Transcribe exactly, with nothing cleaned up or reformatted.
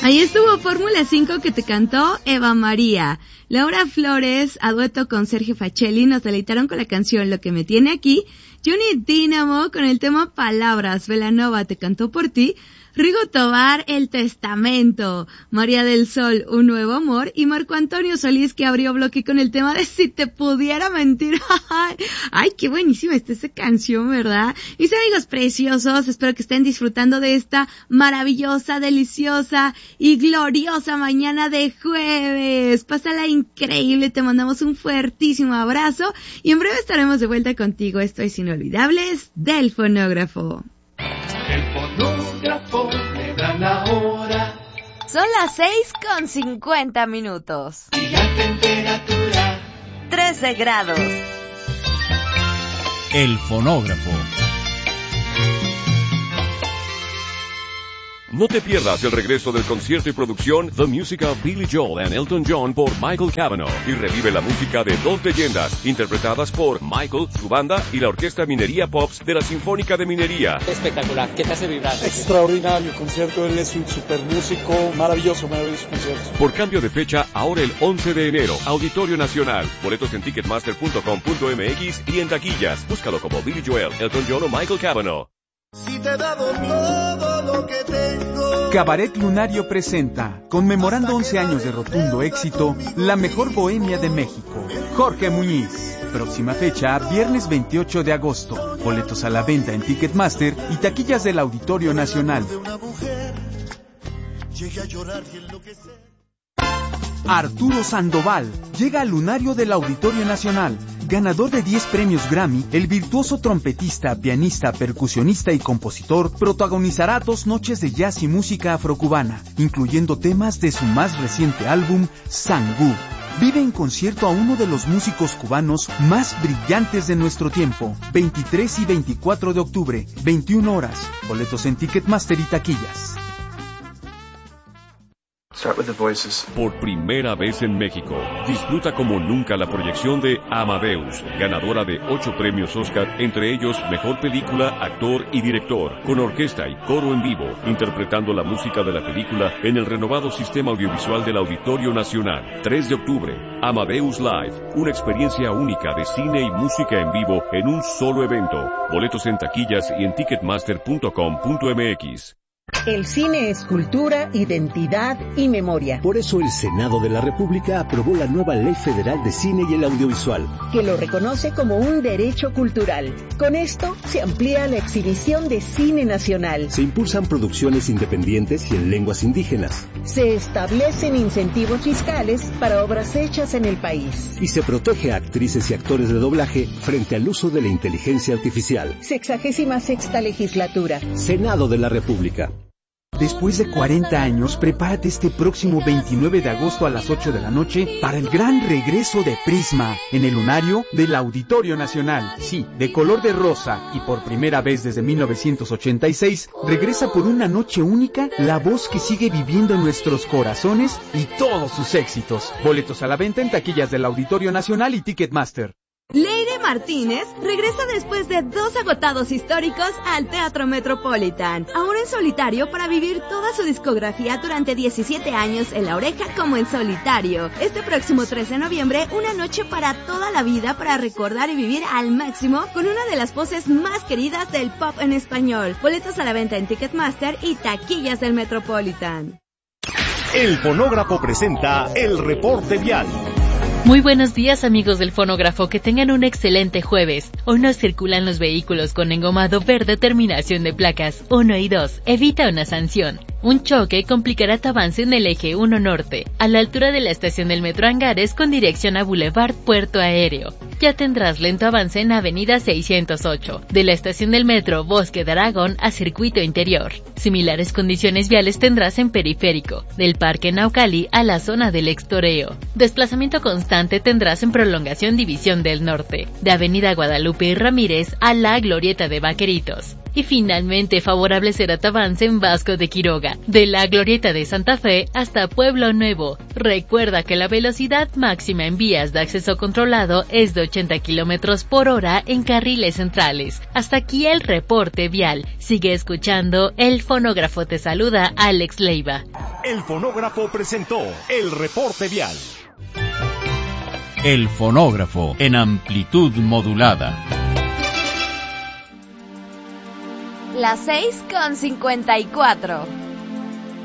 Ahí estuvo Fórmula cinco que te cantó Eva María. Laura Flores, a dueto con Sergio Facelli, nos deleitaron con la canción Lo que me tiene aquí. Johnny Dynamo con el tema Palabras. Belanova, te cantó por ti. Rigo Tobar, El Testamento. María del Sol, Un Nuevo Amor. Y Marco Antonio Solís, que abrió bloque con el tema de Si te pudiera mentir. Ay, qué buenísima está esa canción, ¿verdad? Mis amigos preciosos, espero que estén disfrutando de esta maravillosa, deliciosa y gloriosa mañana de jueves. Pásala increíble, te mandamos un fuertísimo abrazo y en breve estaremos de vuelta contigo. Esto es Inolvidables del Fonógrafo. El fonógrafo me da la hora. Son las seis con cincuenta minutos. Y la temperatura trece grados. El fonógrafo. No te pierdas el regreso del concierto y producción The Music of Billy Joel and Elton John por Michael Cavanaugh y revive la música de dos leyendas interpretadas por Michael, su banda y la Orquesta Minería Pops de la Sinfónica de Minería. Espectacular, ¿qué te hace vibrar? Extraordinario concierto, él es un super músico, maravilloso, maravilloso concierto. Por cambio de fecha, ahora el once de enero, Auditorio Nacional. Boletos en ticketmaster punto com punto m x y en taquillas. Búscalo como Billy Joel, Elton John o Michael Cavanaugh. Si te he dado todo lo que tengo. Cabaret Lunario presenta, conmemorando once años de rotundo éxito, la mejor bohemia de México. Jorge Muñiz. Próxima fecha, viernes veintiocho de agosto. Boletos a la venta en Ticketmaster y taquillas del Auditorio Nacional. Arturo Sandoval llega al Lunario del Auditorio Nacional. Ganador de diez premios Grammy, el virtuoso trompetista, pianista, percusionista y compositor protagonizará dos noches de jazz y música afrocubana, incluyendo temas de su más reciente álbum, Sangú. Vive en concierto a uno de los músicos cubanos más brillantes de nuestro tiempo. veintitrés y veinticuatro de octubre, veintiuna horas. Boletos en Ticketmaster y taquillas. Por primera vez en México, disfruta como nunca la proyección de Amadeus, ganadora de ocho premios Oscar, entre ellos Mejor Película, Actor y Director, con orquesta y coro en vivo, interpretando la música de la película en el renovado sistema audiovisual del Auditorio Nacional. tres de octubre, Amadeus Live, una experiencia única de cine y música en vivo en un solo evento. Boletos en taquillas y en ticketmaster punto com punto m x. El cine es cultura, identidad y memoria. Por eso el Senado de la República aprobó la nueva Ley Federal de Cine y el Audiovisual, que lo reconoce como un derecho cultural. Con esto se amplía la exhibición de cine nacional. Se impulsan producciones independientes y en lenguas indígenas. Se establecen incentivos fiscales para obras hechas en el país. Y se protege a actrices y actores de doblaje frente al uso de la inteligencia artificial. Sexagésima sexta legislatura. Senado de la República. Después de cuarenta años, prepárate este próximo veintinueve de agosto a las ocho de la noche para el gran regreso de Prisma en el Lunario del Auditorio Nacional. Sí, de color de rosa y por primera vez desde mil novecientos ochenta y seis, regresa por una noche única la voz que sigue viviendo en nuestros corazones y todos sus éxitos. Boletos a la venta en taquillas del Auditorio Nacional y Ticketmaster. Leire Martínez regresa después de dos agotados históricos al Teatro Metropolitan, ahora en solitario para vivir toda su discografía durante diecisiete años en La Oreja como en solitario. Este próximo trece de noviembre, una noche para toda la vida para recordar y vivir al máximo con una de las voces más queridas del pop en español. Boletos a la venta en Ticketmaster y taquillas del Metropolitan. El Fonógrafo presenta el reporte vial. Muy buenos días, amigos del Fonógrafo, que tengan un excelente jueves. Hoy no circulan los vehículos con engomado verde terminación de placas uno y dos. Evita una sanción. Un choque complicará tu avance en el eje uno Norte, a la altura de la estación del Metro Angares con dirección a Boulevard Puerto Aéreo. Ya tendrás lento avance en Avenida seiscientos ocho, de la estación del Metro Bosque de Aragón a Circuito Interior. Similares condiciones viales tendrás en Periférico, del Parque Naucali a la zona del Extoreo. Desplazamiento constante tendrás en Prolongación División del Norte, de Avenida Guadalupe y Ramírez a la Glorieta de Vaqueritos. Y finalmente favorable será tu avance en Vasco de Quiroga, de la Glorieta de Santa Fe hasta Pueblo Nuevo. Recuerda que la velocidad máxima en vías de acceso controlado es de ochenta kilómetros por hora en carriles centrales. Hasta aquí el reporte vial. Sigue escuchando, el fonógrafo te saluda, Alex Leiva. El fonógrafo presentó el reporte vial. El fonógrafo en amplitud modulada. Las seis con cincuenta y cuatro.